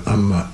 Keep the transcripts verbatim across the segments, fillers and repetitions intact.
amma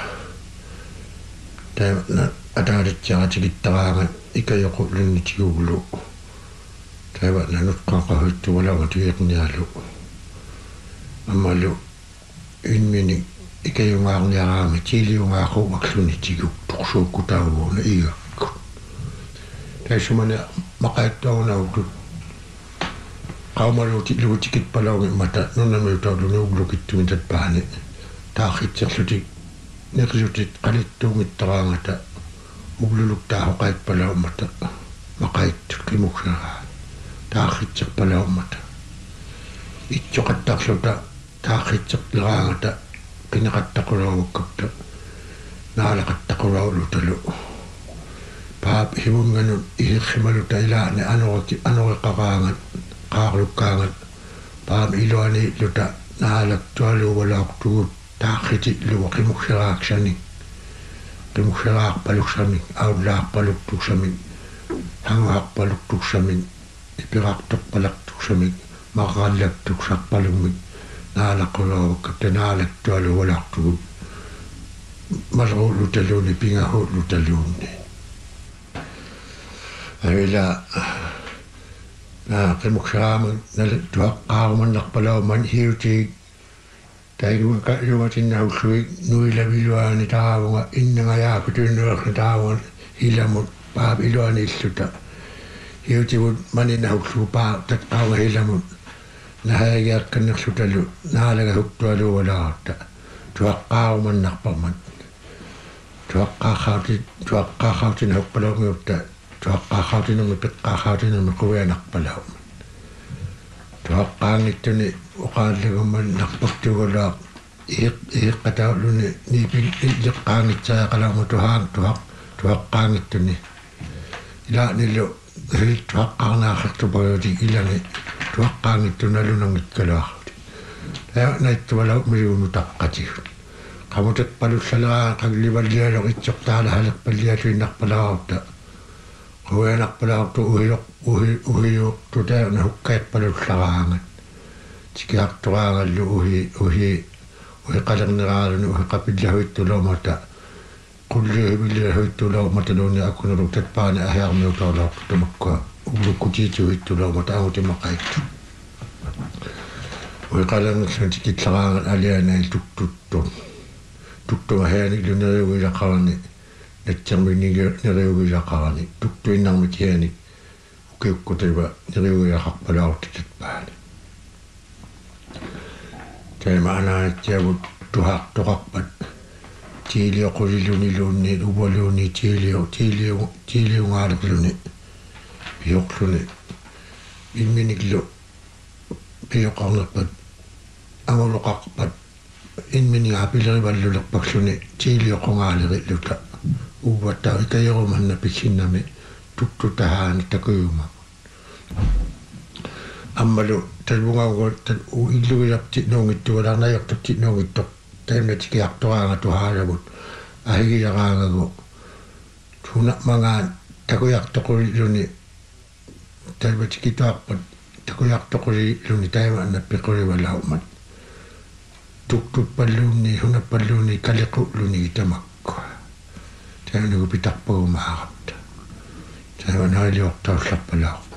taimana ataaritsaatigittaraanga ikayoqullunnitiguulu taimana nuqqaqahuttu walagatuiqnialu ammalu inmini ikayungaarniaraanga tiiliungaaquvaqlunitigu tuqsuukkutaavuuna igakku taisumana maqaittuarnautu qaumaluuti luutikit palaungi mata nunamiutauluni uglukittumin tatpaani taaqitserlutik neqsutit qalittuungittaraangata ugluluktaaqait palaumata maqaittu qimuksara taaqitserpalaumata itsoqattaarluta taaqitserleraangata qinaqattaqularukkapta naalaqattaqulaulutalu paap hivunganun ihiqqimaluta ilaani anoriki anoriqaqaangat qaarlukkaangat paap iluani luta naalaktualuuvalaaqtugut taaqiti luwa qimuksaraaqsani qimuksaraaqpaluksami aullaaqpaluktuksami hanguaqpaluktuksami ipiraqtorpalaqtuksami maqallaktuksarpalummi naalaqularukkapta naalaktualuuvalaaqtugut malruulutaluuni pingahuulutaluunni avila qimuksaraaman nalattuaqqaarumannerpalauman hiuti tailuga yugatinnahullui nuilaviluaani taavunga innangajaakutunnuerni taavunga hilamut paap iluani illuta hiutivut maninahullu paa tatqaunga hilamut nahayagiarkannerlutalu naalagahuktualuuvalaarta tuaqqaarumannerpaman tuaqqaaqauti tuaqqaaqautinahukpalaungiutta tuaqqaaqautinumi piqqaaqautinumi quvianarpalaum tuaqqaangittuni uqaallagumman narportugulaaq iiq iiqqatauluni niipin illeqqaangitsaaqalaumu tuhaang tuaq tuaqqaangittuni ilaanillu tuaqqaarnaaqertupagauti ilani tuaqqaangittunalunangikkaluarti aya naittuvalau miluunu taqqatigut qamuteqpalussaleraanga qaglivallialoq itsortaalahalerpalliatuinnarpalaraarta quvianarpalaartu uhiloq uhi uhiuqtutaana hukkaiqpalullaraangat tikiarturaangallu uhi uhi uhiqalerneraaluni uhiqapillahuittulormata qullihivilliahuittulormata luuni akunuluk tatpaani ahiarmiutaulaartu tamakkua uglukkutiituhuittulormata amutimaqaittu uhiqalernersan tikillaraangal alianail tuktuttu tuktunga heaniklu neriugiilaqarani natserminniga neriugiilaqarani tuktuinnarmik heanik ukiukkutiva neriugiilaqarpalaartu tatpaani taimanaatiavut tuhaartoqarpat tiilioquliluniluunni uvaluuni tiilio tiilio tiiliungaaleqluni pioqluni imminiklu pioqarnerpat anguluqarpat inminigaapilerivallulerpaksluni tiilioqongaaleriluta uvatta ikayerumanna piksinnami tuktutahaani takuyuma ammalu talvungaugu tal uillugilapti nuungittugalarnayortukti nuungittoq taimnatikiartoraanga tuhaalavut ahigilaraangagu tuna mangaan takuyartoquliluni talvatikituarpat takuyartoquliluni taimaannappiqulivalaummat tuktuppalluunni hunappalluunni kaliqulluni tamakkua taimnigu pitarpagumaarapta taimanailiortaullarpalaarpu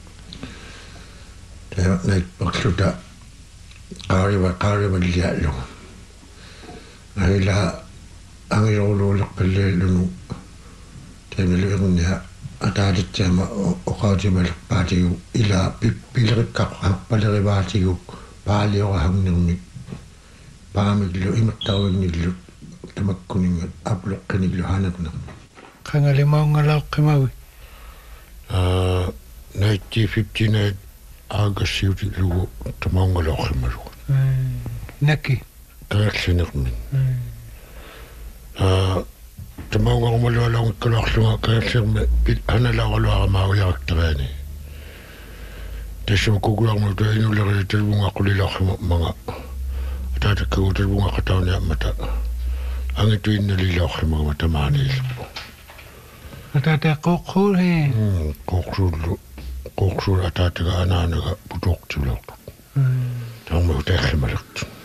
taimanaipparluta qaariva qaarivalliaallugu ahila angilorluulerpalliallunu taimnaluirunnia ataalitsaama oqautimalerpaatigu ila pippilerikkaqarpalerivaatigu paaliorahangnermik paamiglu imertaruigniglu tamakkuningat aploqqiniglu hanakner qangalimaungalauqqimawi uh nineteen fifty-nine aagassiutilugu tamaungalauqqimalugu naki kaersinermin uh tamaungarumalualaungikkaluarlunga kaerserme pit hanalaualuaramaawiaraktareani tassum kuguarmu tuinulerili talvungaqulilaqqimu manga tatakkagutalvunga qatauniammata angituinnalilauqqimaga tamaaniilleppu atata qoqqul he qoqqullu qoqqul atataga anaanaga putoqtiluartu tammu taxximalertu